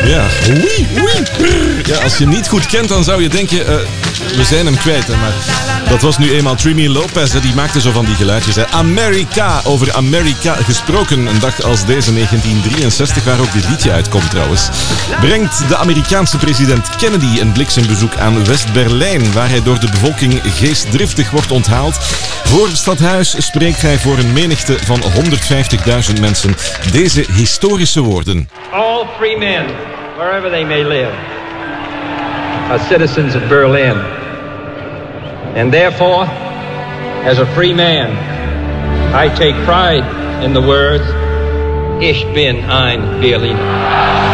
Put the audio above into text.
Ja, ja, als je hem niet goed kent, dan zou je denken, we zijn hem kwijt. Hè, maar dat was nu eenmaal Trini Lopez, hè, die maakte zo van die geluidjes. Hè. Amerika, over Amerika gesproken. Een dag als deze, 1963, waar ook dit liedje uitkomt trouwens. Brengt de Amerikaanse president Kennedy een bliksembezoek aan West-Berlijn, waar hij door de bevolking geestdriftig wordt onthaald. Voor het stadhuis spreekt hij voor een menigte van 150.000 mensen deze historische woorden. All free men, wherever they may live, are citizens of Berlin. And therefore, as a free man, I take pride in the words, Ich bin ein Berliner.